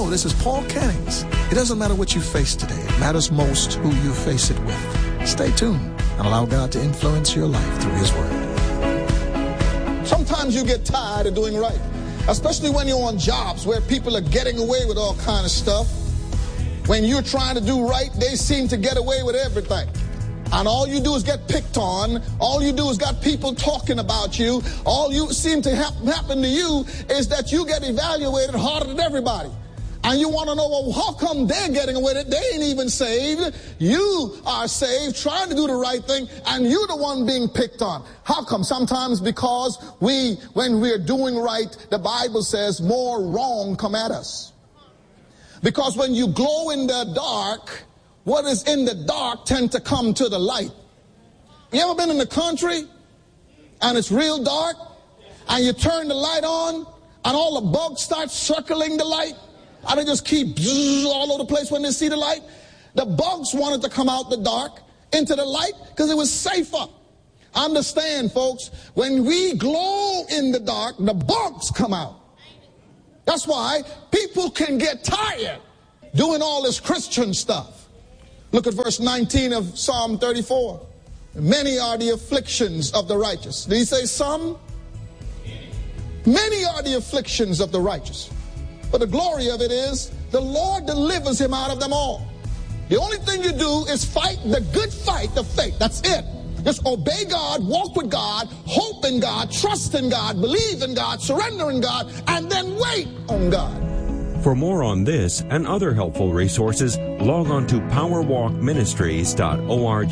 Hello, this is Paul Kennings. It doesn't matter what you face today. It matters most who you face it with. Stay tuned and allow God to influence your life through His Word. Sometimes you get tired of doing right, especially when you're on jobs where people are getting away with all kind of stuff. When you're trying to do right, they seem to get away with everything. And all you do is get picked on. All you do is got people talking about you. All you seem to happen to you is that you get evaluated harder than everybody. And you want to know, well, how come they're getting away with it? They ain't even saved. You are saved, trying to do the right thing, and you're the one being picked on. How come? Sometimes because when we're doing right, the Bible says more wrong come at us. Because when you glow in the dark, what is in the dark tend to come to the light. You ever been in the country and it's real dark and you turn the light on and all the bugs start circling the light and they just keep all over the place when they see the light? The bugs wanted to come out the dark into the light because it was safer. Understand, folks, when we glow in the dark, the bugs come out. That's why people can get tired doing all this Christian stuff. Look at verse 19 of Psalm 34. Many are the afflictions of the righteous. Did he say some? Many are the afflictions of the righteous. But the glory of it is the Lord delivers him out of them all. The only thing you do is fight the good fight of faith. That's it. Just obey God, walk with God, hope in God, trust in God, believe in God, surrender in God, and then wait on God. For more on this and other helpful resources, log on to powerwalkministries.org.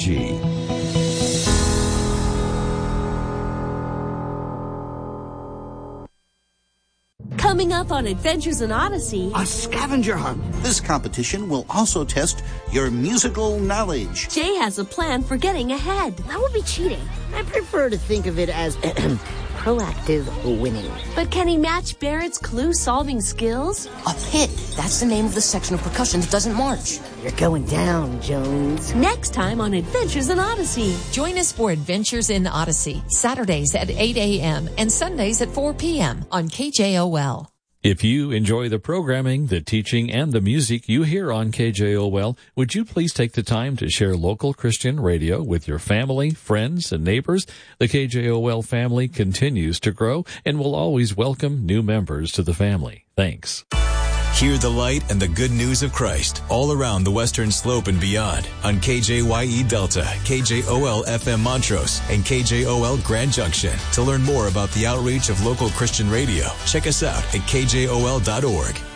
Coming up on Adventures in Odyssey, a scavenger hunt. This competition will also test your musical knowledge. Jay has a plan for getting ahead. That would be cheating. I prefer to think of it as proactive winning. But can he match Barrett's clue-solving skills? A pit. That's the name of the section of percussion that doesn't march. You're going down, Jones. Next time on Adventures in Odyssey. Join us for Adventures in Odyssey, Saturdays at 8 a.m. and Sundays at 4 p.m. on KJOL. If you enjoy the programming, the teaching, and the music you hear on KJOL, would you please take the time to share local Christian radio with your family, friends, and neighbors? The KJOL family continues to grow and will always welcome new members to the family. Thanks. Hear the light and the good news of Christ all around the Western Slope and beyond on KJYE Delta, KJOL FM Montrose, and KJOL Grand Junction. To learn more about the outreach of local Christian radio, check us out at KJOL.org.